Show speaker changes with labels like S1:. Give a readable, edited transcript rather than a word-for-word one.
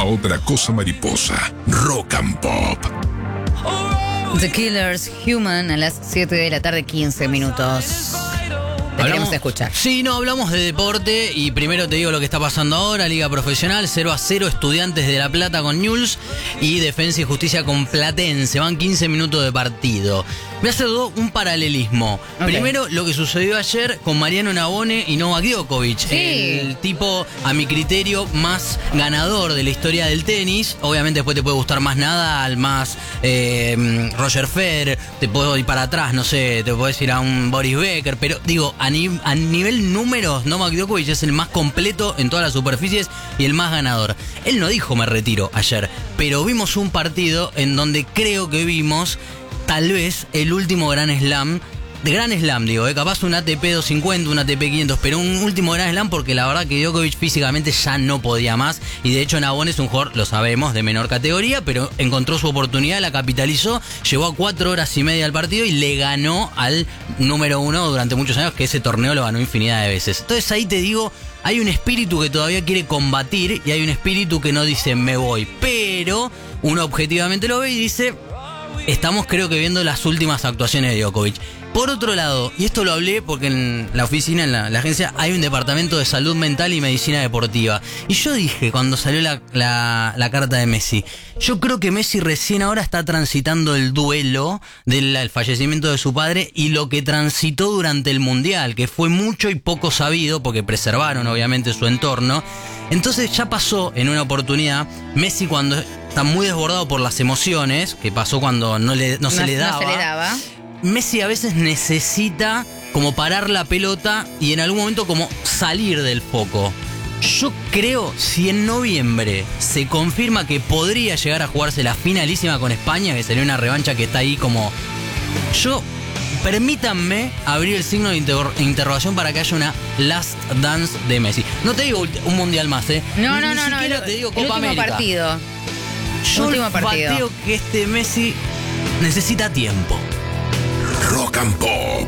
S1: otra cosa mariposa. Rock and Pop.
S2: The Killers, Human, a las 7 de la tarde, 15 minutos. Te queremos escuchar.
S3: Sí, no, hablamos de deporte y primero te digo lo que está pasando ahora. Liga Profesional, 0-0, Estudiantes de La Plata con Newell's y Defensa y Justicia con Platense. Van 15 minutos de partido. Voy a hacer un paralelismo. Okay. Primero, lo que sucedió ayer con Mariano Navone y Novak Djokovic.
S2: Sí.
S3: El tipo, a mi criterio, más ganador de la historia del tenis. Obviamente después te puede gustar más Nadal, más Roger Federer. Te puedo ir para atrás, no sé, te puedes ir a un Boris Becker. Pero digo, a nivel números, Novak Djokovic es el más completo en todas las superficies y el más ganador. Él no dijo me retiro ayer, pero vimos un partido en donde creo que vimos tal vez el último Grand Slam, capaz un ATP 250, un ATP 500, pero un último Grand Slam porque la verdad que Djokovic físicamente ya no podía más y de hecho Navone es un jugador, lo sabemos, de menor categoría, pero encontró su oportunidad, la capitalizó, llegó a 4 horas y media al partido y le ganó al número 1 durante muchos años, que ese torneo lo ganó infinidad de veces. Entonces ahí te digo, hay un espíritu que todavía quiere combatir y hay un espíritu que no dice me voy, pero uno objetivamente lo ve y dice estamos creo que viendo las últimas actuaciones de Djokovic. Por otro lado, y esto lo hablé porque en la oficina, en la agencia, hay un departamento de salud mental y medicina deportiva. Y yo dije, cuando salió la carta de Messi, yo creo que Messi recién ahora está transitando el duelo del fallecimiento de su padre y lo que transitó durante el Mundial, que fue mucho y poco sabido, porque preservaron obviamente su entorno. Entonces ya pasó en una oportunidad, Messi cuando está muy desbordado por las emociones, que pasó cuando no se le daba. Messi a veces necesita como parar la pelota y en algún momento como salir del foco. Yo creo, si en noviembre se confirma que podría llegar a jugarse la finalísima con España, que sería una revancha que está ahí como... Permítanme abrir el signo de interrogación para que haya una Last Dance de Messi. No te digo un mundial más, ¿eh?
S2: No.
S3: Te digo Copa América.
S2: Partido.
S3: Yo bateo que este Messi necesita tiempo.
S1: Rock and Pop.